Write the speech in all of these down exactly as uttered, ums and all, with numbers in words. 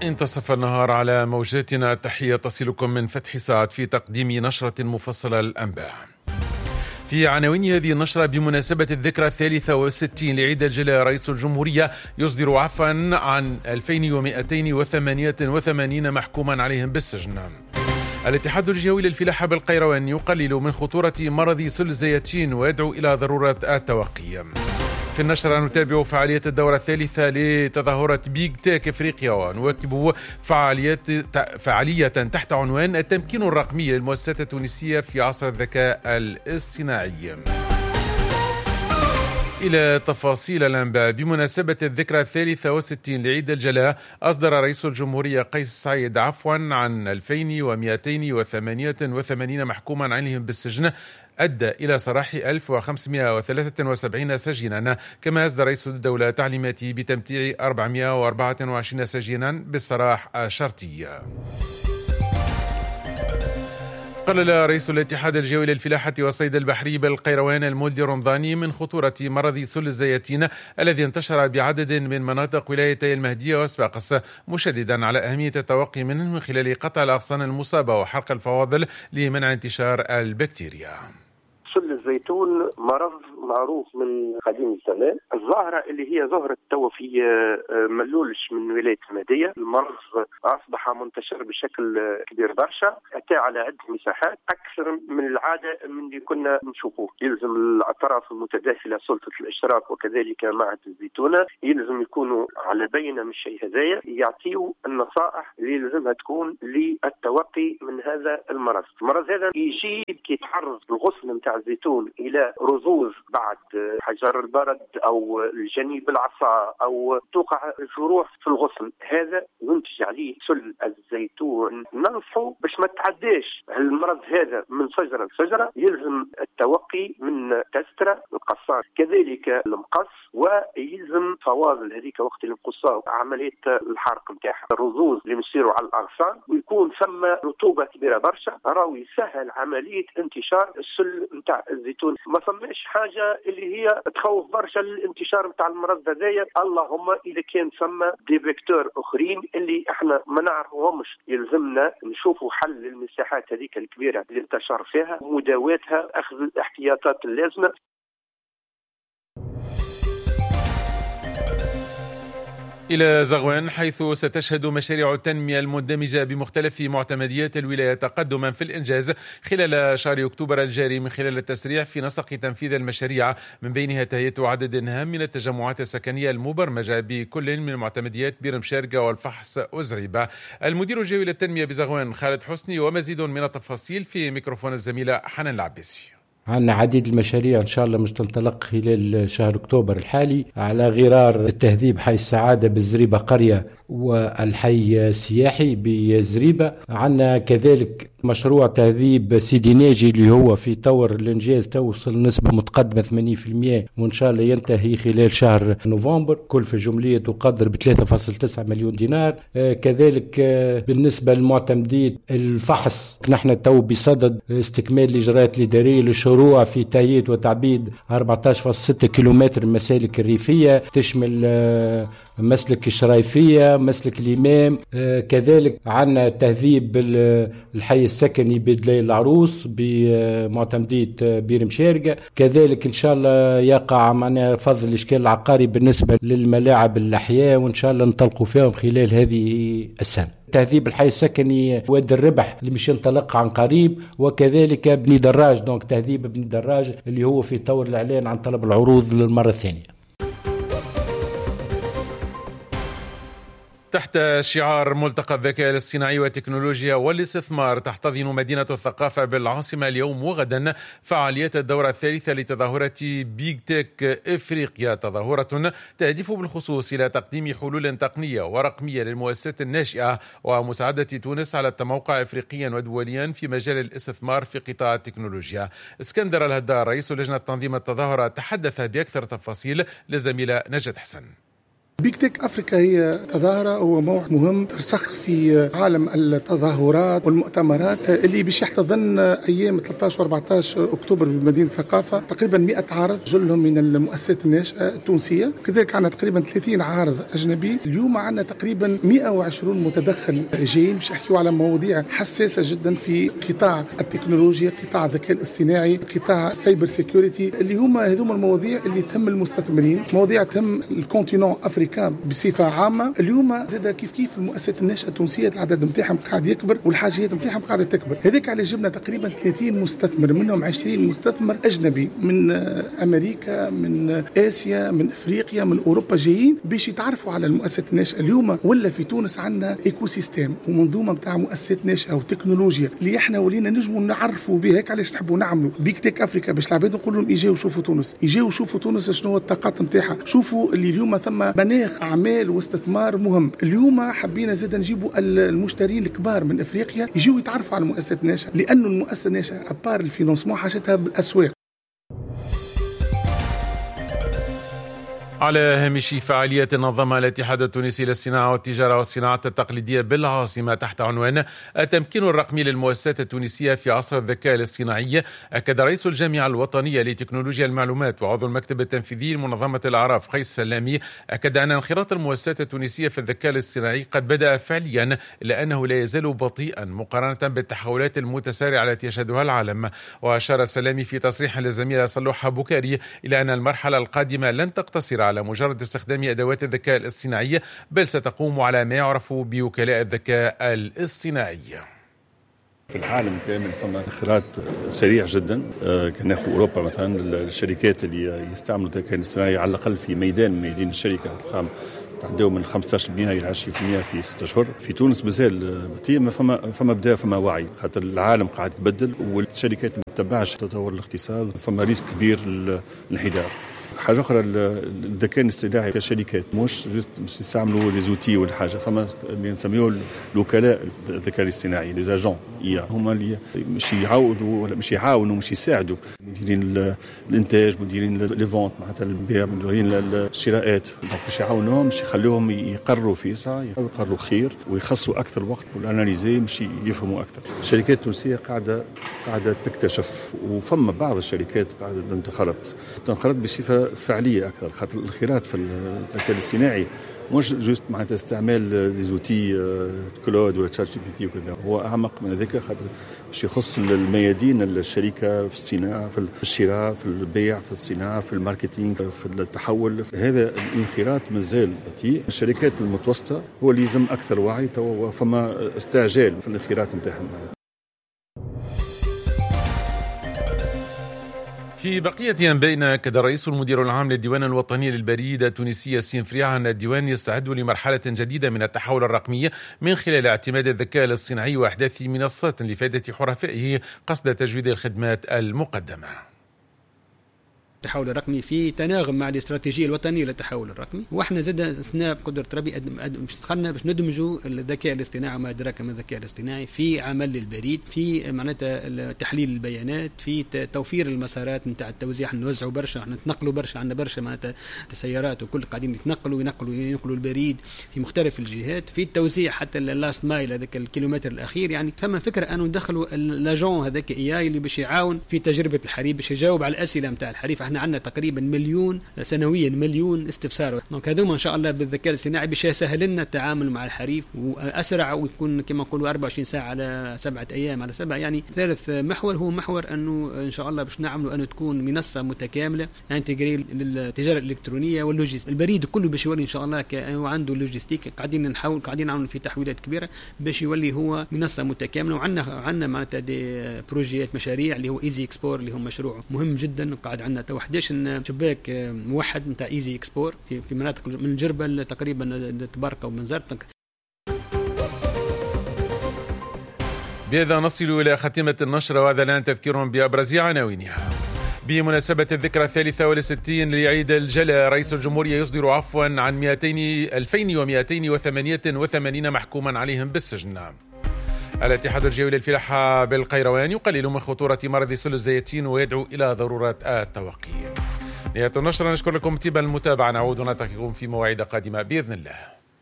انتصف النهار على موجاتنا. تحية تصلكم من فتح ساعد في تقديم نشرة مفصلة للأنباء. في عناوين هذه النشرة: بمناسبة الذكرى الثالثة والستين لعيد الجلاء، رئيس الجمهورية يصدر عفوا عن ألفين ومئتين وثمانية وثمانين محكوما عليهم بالسجن. الاتحاد الجهوي للفلاحة بالقيروان يقلل من خطورة مرض سل الزيتين ويدعو إلى ضرورة التوقي. في النشرة نتابع فعالية الدورة الثالثة لتظاهرة بيج تيك افريقيا، ونواكب فعاليات فعالية تحت عنوان التمكين الرقمي للمؤسسات التونسية في عصر الذكاء الاصطناعي. إلى تفاصيل الأنباء. بمناسبة الذكرى الثالثة والستين لعيد الجلاء، أصدر رئيس الجمهورية قيس سعيد عفوا عن ألفين ومئتين وثمانية وثمانين محكوما عليهم بالسجن، أدى إلى سراح ألف وخمسمئة وثلاثة وسبعين سجينا. كما أصدر رئيس الدولة تعليماته بتمتيع أربعمئة وأربعة وعشرين سجينا بالسراح الشرطي. قلل رئيس الاتحاد الجوي للفلاحة والصيد البحري بالقيروان المولدي رمضاني من خطورة مرض سل الزيتين الذي انتشر بعدد من مناطق ولايتي المهدية وصفاقس، مشددا على أهمية التوقي منه من خلال قطع الأغصان المصابة وحرق الفواضل لمنع انتشار البكتيريا. سل الزيتون مرض معروف من قديم الزمان. الظاهرة اللي هي ظهرت تو في ملولش من ولاية المهدية، المرض أصبح منتشر بشكل كبير برشا، أتى على عدة مساحات أكثر من العادة من اللي كنا نشوفوه. يلزم الأطراف المتداخلة سلطة الإشراف وكذلك معهد الزيتونة يلزم يكونوا على بينة من الشيء هذايا، يعطيوا النصائح اللي يلزمها تكون للتوقي من هذا المرض. المرض هذا يجيب كي يتعرض الغصن نتاع الزيتون إلى رذوذ بعد حجر البرد أو الجنيب العصا أو توقع جروح في الغصن، هذا ينتج عليه سل الزيتون. ننصحوا باش ما تعداش المرض هذا من شجرة لشجرة، يلزم التوقي من تسترة القصان كذلك المقص، ويلزم فواضل هذيك وقت الانقصاء عملية الحرق نتاعها، الرذوذ اللي يصيروا على الأغصان ويكون ثم رطوبة كبيرة برشا، راهو يسهل عملية انتشار السل نتاع الزيتون. ما فماش حاجة اللي هي تخوف برشا الانتشار نتاع المرض هذايا، اللهم اذا كان ثم دي فيكتور اخرين اللي احنا ما نعرفوهمش، يلزمنا نشوفوا حل للمساحات هذيك الكبيره اللي انتشر فيها ومداواتها، اخذ الاحتياطات اللازمه. إلى زغوان، حيث ستشهد مشاريع التنمية المندمجة بمختلف معتمديات الولاية تقدما في الإنجاز خلال شهر أكتوبر الجاري، من خلال التسريع في نسق تنفيذ المشاريع، من بينها تهيئة عدد هام من التجمعات السكنية المبرمجة بكل من معتمديات بيرم شارقة والفحص أزريبة. المدير الجوي للتنمية بزغوان خالد حسني، ومزيد من التفاصيل في ميكروفون الزميلة حنان العباسي. عندنا عديد المشاريع إن شاء الله مش تنطلق خلال شهر أكتوبر الحالي، على غرار التهذيب حي السعادة بالزريبة قرية والحي السياحي بزريبة. عندنا كذلك مشروع تهذيب سيدي ناجي اللي هو في طور الإنجاز، توصل نسبة متقدمة ثمانين بالمئة وإن شاء الله ينتهي خلال شهر نوفمبر، كلفة جملية تقدر ب ثلاثة فاصلة تسعة مليون دينار. آه كذلك آه بالنسبة للمعتمدين الفحص، نحن تو بصدد استكمال الإجراءات الإدارية للشروع في تهيئة وتعبيد أربعة عشر فاصلة ستة كيلومتر المسالك الريفية، تشمل آه مسلك الشرايفية، مسلك الإمام. آه كذلك عنا تهذيب الحي السكني بدليل العروس بمعتمدية بيرم شارقة. كذلك إن شاء الله يقع معنا فضل الإشكال العقاري بالنسبة للملاعب الأحياء، وإن شاء الله نطلقوا فيهم خلال هذه السنة. تهذيب الحي السكني واد الربح اللي مش ينطلق عن قريب، وكذلك بني دراج، دونك تهذيب بني دراج اللي هو في طور الإعلان عن طلب العروض للمرة الثانية. تحت شعار ملتقى الذكاء الاصطناعي والتكنولوجيا والاستثمار، تحتضن مدينة الثقافة بالعاصمة اليوم وغدا فعاليات الدورة الثالثة لتظاهرة بيج تيك افريقيا، تظاهرة تهدف بالخصوص إلى تقديم حلول تقنية ورقمية للمؤسسات الناشئة ومساعدة تونس على التموقع افريقيا ودوليا في مجال الاستثمار في قطاع التكنولوجيا. اسكندر الهدار رئيس لجنة تنظيم التظاهرة تحدث بأكثر تفاصيل للزميلة نجد حسن. بيك تك أفريكا هي تظاهرة وموعد مهم ترسخ في عالم التظاهرات والمؤتمرات اللي باش يحتضن أيام ثلاثة عشر وأربعة عشر أكتوبر بمدينة الثقافة تقريبا مئة عارض جلهم من المؤسسات الناشئة التونسية، كذلك عندنا تقريبا ثلاثين عارض أجنبي. اليوم عندنا تقريبا مئة وعشرين متدخل جايين باش يحكيوا على مواضيع حساسة جدا في قطاع التكنولوجيا، قطاع الذكاء الاصطناعي، قطاع السايبر سيكوريتي، اللي هما هذوما المواضيع اللي تهم المستثمرين، مواضيع تهم الكونتينون أفريقيا بصفة عامة. اليوم زاد كيف كيف المؤسسات الناشئة التونسية العدد نتاعهم قاعد يكبر والحاجيات نتاعهم قاعدة تكبر، هذاك على جبنا تقريبا ثلاثين مستثمر، منهم عشرين مستثمر أجنبي من أمريكا، من آسيا، من أفريقيا، من أوروبا، جايين باش يتعرفوا على المؤسسات الناشئة. اليوم ولا في تونس عندنا ايكو سيستيم ومنظومة بتاع مؤسسات ناشئة وتكنولوجيا اللي احنا ولينا نجموا نعرفوا بها. هيك علاش نحبوا نعملوا بيك تك أفريكا باش العباد نقول لهم يجيو شوفوا تونس، يجيو شوفوا تونس شنو هو الطاقات نتاعها، شوفوا اللي اليوم ثم مناخ أعمال واستثمار مهم. اليوم حبينا زاد نجيبوا المشترين الكبار من أفريقيا يجيو يتعرفوا على المؤسسات الناشئة، لأنه المؤسسة الناشئة أبار الفينانسمون حاجتها بالأسواق. على هامش فعالية نظمها الاتحاد التونسي للصناعة والتجارة والصناعات التقليدية بالعاصمة تحت عنوان التمكين الرقمي للمؤسسات التونسية في عصر الذكاء الاصطناعي، أكد رئيس الجامعة الوطنية لتكنولوجيا المعلومات وعضو المكتب التنفيذي لمنظمة الأعراف قيس سلامي، أكد أن انخراط المؤسسات التونسية في الذكاء الاصطناعي قد بدأ فعليا، إلا أنه لا يزال بطيئا مقارنة بالتحولات المتسارعة التي يشهدها العالم. وأشار سلامي في تصريح للزميلة صلوحة بوكاري إلى أن المرحلة القادمة لن تقتصر على مجرد استخدام أدوات الذكاء الاصطناعي، بل ستقوم على ما يعرف بوكلاء الذكاء الاصطناعي. في العالم كامل فما انخراط سريع جدا. كناخذ اوروبا مثلا، الشركات اللي يستعملوا الذكاء الاصطناعي على الاقل في ميدان ميادين الشركه الخام تعدوا من خمسة عشر بالمئة إلى عشرين بالمئة في ستة أشهر. في تونس مازال بطيء، ما فما فما بدا فما وعي، خاطر العالم قاعد يتبدل والشركات ما تتبعش تطور الاقتصاد، فما ريسك كبير للانحدار. حاجه اخرى، الذكاء الاصطناعي كشركات مش جست مش يستعملوا لي زوتي ولا حاجه، فما اللي نسميوه الوكلاء الذكاء الاصطناعي لي زاجون، هما اللي مش يعوضوا ولا مش يعاونوا، مش يساعدوا مديرين الانتاج، مديرين لي فونت معناتها البيع، مديرين الشراءات، مش يعاونوهم، مش يخلوهم يقرروا في ساعه، يقرروا خير ويخصوا اكثر وقت والاناليزي مش يفهموا اكثر. الشركات التونسيه قاعده قاعده تكتشف، وفما بعض الشركات قاعده تنخرط تنخرط بصفه فعليه اكثر، خاطر الانخراط في الذكاء الاصطناعي مش جست معناتها استعمال دي زوتي كلود ولا تشات جي بي تي وكذا، هو اعمق من ذلك، خاطر باش يخص الميادين الشركه في الصناعه، في الشراء، في البيع، في الصناعه، في الماركتينغ، في التحول. هذا الانخراط مازال بطيء. الشركات المتوسطه هو اللي يلزم اكثر وعي، فما استعجال في الانخراط نتاعهم. في بقية أنبائنا، أكد الرئيس المدير العام للديوان الوطني للبريد التونسية سين فريعة أن الديوان يستعد لمرحلة جديدة من التحول الرقمي من خلال اعتماد الذكاء الاصطناعي وإحداث منصات لفائدة حرفائه قصد تجويد الخدمات المقدمة. التحول الرقمي في تناغم مع الاستراتيجيه الوطنيه للتحول الرقمي، واحنا زاد اثناء بقدره ربي باش دخلنا باش ندمجوا الذكاء الاصطناعي وما ادراك ما الذكاء الاصطناعي في عمل البريد، في معناتها تحليل البيانات، في توفير المسارات نتاع التوزيع. نوزعوا برشا، احنا نتنقلوا برشا، عندنا برشا معناتها سيارات وكل قاعدين يتنقلوا ينقلوا ينقلوا البريد في مختلف الجهات، في التوزيع حتى اللاست مايل هذاك الكيلومتر الاخير. يعني ثم فكره انه ندخلوا اللاجون هذاك اي اي اللي باش يعاون في تجربه الحريف، باش يجاوب على الاسئله نتاع الحريف. احنا عندنا تقريبا مليون سنويا مليون استفسار، دونك هذوما ان شاء الله بالذكاء الاصطناعي باش يسهل لنا التعامل مع الحريف واسرع، ويكون كما نقولوا أربعة وعشرين ساعه على سبعه ايام على سبعه. يعني ثالث محور هو محور انه ان شاء الله باش نعملوا انه تكون منصه متكامله انتجري للتجاره الالكترونيه واللوجيستيك. البريد كله باش يولي ان شاء الله وعنده اللوجيستيك، قاعدين نحاول قاعدين نعملوا في تحويلات كبيره باش يولي هو منصه متكامله. وعندنا عندنا معناتها دي بروجيات مشاريع اللي هو ايزي اكسبور اللي هو مشروع مهم جدا، قاعد عندنا تو إحدى عشر شباك موحد نتاع ايزي اكسبور في في مناطق من جربل تقريبا تباركه ومنزرتك. بهذا نصل الى خاتمه النشره، وهذا الان تذكير بابرز عناوينها. بمناسبة الذكرى الثالثة والستين لعيد الجلاء، رئيس الجمهورية يصدر عفوا عن ألفين ومئتين وثمانية وثمانين محكوما عليهم بالسجن. الاتحاد الجوي للفلاحة بالقيروان يقلل من خطورة مرض سل الزيتين ويدعو إلى ضرورة التوقي. نهاية النشرة، نشكر لكم طيب المتابعة، نعود ونلتقيكم في مواعيد قادمة بإذن الله.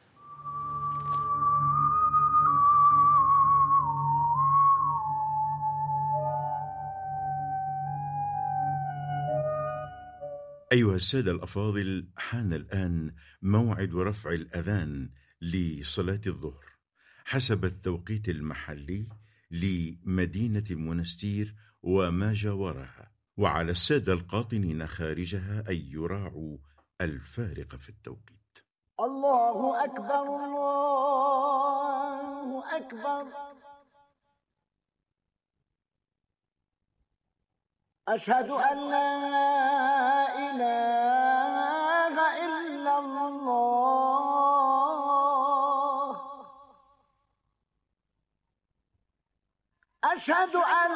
أيها السادة الأفاضل، حان الآن موعد رفع الأذان لصلاة الظهر حسب التوقيت المحلي لمدينة المنستير وما جاورها، وعلى السادة القاطنين خارجها أن يراعوا الفارق في التوقيت. الله أكبر، الله أكبر، أشهد أن لا إله إلا الله، أشهد أن